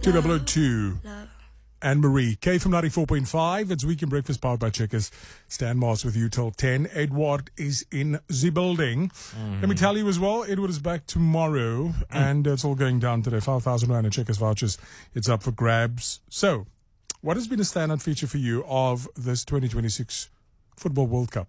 2002. Anne Marie. K from 94.5. It's Weekend Breakfast powered by Checkers. Stan Mars with you till 10. Edward is in the building. Let me tell you as well, Edward is back tomorrow and it's all going down today. 5,000 Rand in Checkers vouchers. It's up for grabs. So, what has been a standout feature for you of this 2026 Football World Cup?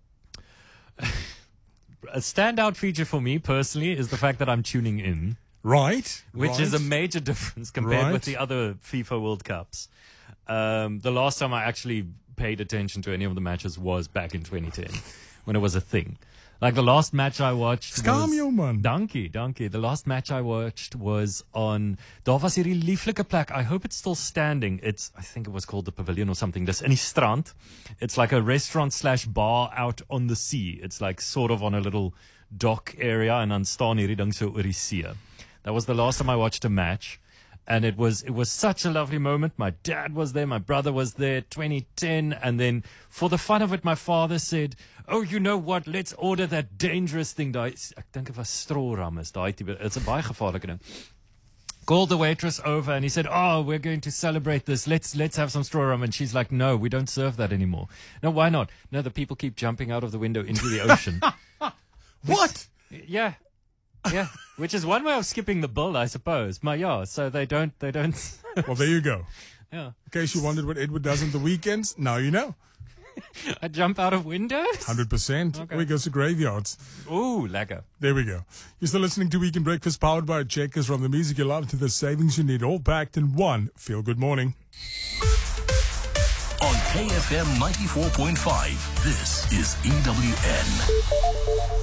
A standout feature for me personally is the fact that I'm tuning in. Right. Which is a major difference compared with the other FIFA World Cups. The last time I actually paid attention to any of the matches was back in 2010 when it was a thing. Like the last match I watched man. Dankie. The last match I watched was on daar was hierdie lieflike plek. I hope it's still standing. I think it was called the Pavilion or something. Dis in die strand. It's like a restaurant/bar out on the sea. It's like sort of on a little dock area and dan staan hierdie ding so oor die see. That was the last time I watched a match. And it was such a lovely moment. My dad was there. My brother was there, 2010. And then for the fun of it, my father said, oh, you know what? Let's order that dangerous thing. Ek dink it was stroram is daai tipe. It's a baie gevaarlike ding. Called the waitress over and he said, oh, we're going to celebrate this. Let's have some straw rum. And she's like, no, we don't serve that anymore. No, why not? No, the people keep jumping out of the window into the ocean. What? Yeah. Yeah, which is one way of skipping the bill, I suppose. So they don't. Well, there you go. Yeah. In case you wondered what Edward does on the weekends, now you know. I jump out of windows? 100%. Okay. We go to graveyards. Ooh, lekker. There we go. You're still listening to Weekend Breakfast powered by Checkers. From the music you love to the savings you need, all packed in one feel-good morning. On KFM 94.5, this is EWN.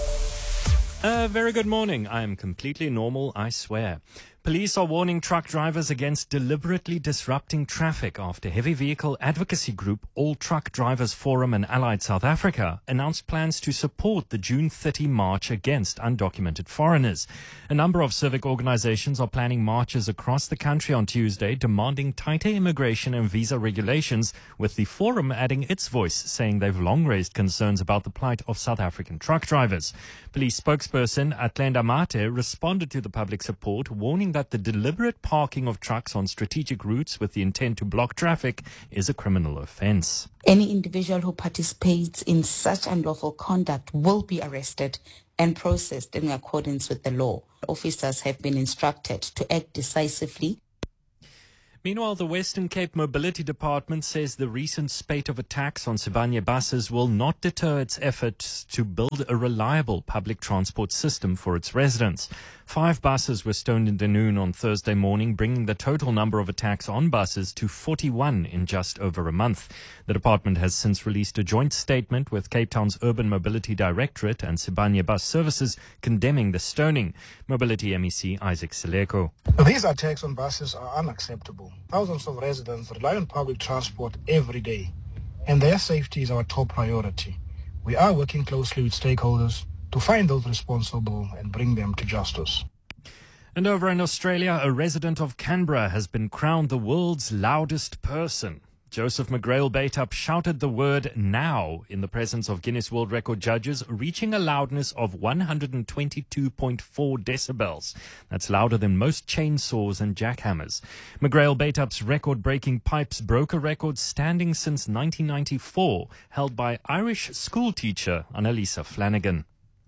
Very good morning. I am completely normal, I swear. Police are warning truck drivers against deliberately disrupting traffic after heavy vehicle advocacy group All Truck Drivers Forum and Allied South Africa announced plans to support the June 30 march against undocumented foreigners. A number of civic organizations are planning marches across the country on Tuesday demanding tighter immigration and visa regulations, with the forum adding its voice, saying they've long raised concerns about the plight of South African truck drivers. Police spokesperson Atlenda Mate responded to the public support, warning that the deliberate parking of trucks on strategic routes with the intent to block traffic is a criminal offense. Any individual who participates in such unlawful conduct will be arrested and processed in accordance with the law. Officers have been instructed to act decisively. Meanwhile, the Western Cape Mobility Department says the recent spate of attacks on Sibanye buses will not deter its efforts to build a reliable public transport system for its residents. 5 buses were stoned in Dunoon on Thursday morning, bringing the total number of attacks on buses to 41 in just over a month. The department has since released a joint statement with Cape Town's Urban Mobility Directorate and Sibanye Bus Services condemning the stoning. Mobility MEC Isaac Sileko. These attacks on buses are unacceptable. Thousands of residents rely on public transport every day, and their safety is our top priority. We are working closely with stakeholders to find those responsible and bring them to justice. And over in Australia, a resident of Canberra has been crowned the world's loudest person. Joseph McGrail Baitup shouted the word now in the presence of Guinness World Record judges, reaching a loudness of 122.4 decibels. That's louder than most chainsaws and jackhammers. McGrail Baitup's record-breaking pipes broke a record standing since 1994, held by Irish schoolteacher Annalisa Flanagan.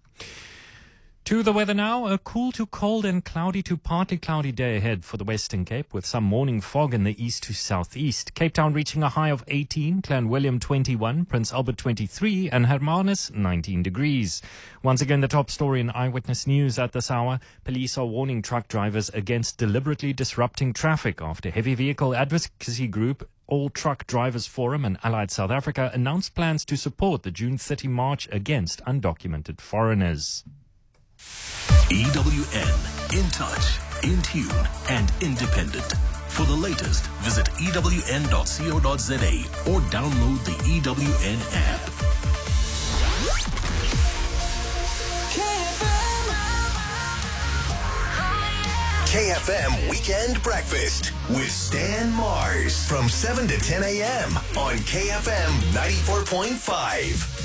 To the weather now, a cool to cold and cloudy to partly cloudy day ahead for the Western Cape, with some morning fog in the east to southeast. Cape Town reaching a high of 18, Clanwilliam 21, Prince Albert 23, and Hermanus 19 degrees. Once again, the top story in Eyewitness News at this hour. Police are warning truck drivers against deliberately disrupting traffic after heavy vehicle advocacy group All Truck Drivers Forum and Allied South Africa announced plans to support the June 30 march against undocumented foreigners. EWN, in touch, in tune, and independent. For the latest, visit ewn.co.za or download the EWN app. KFM Weekend Breakfast with Stan Mars from 7 to 10 a.m. on KFM 94.5.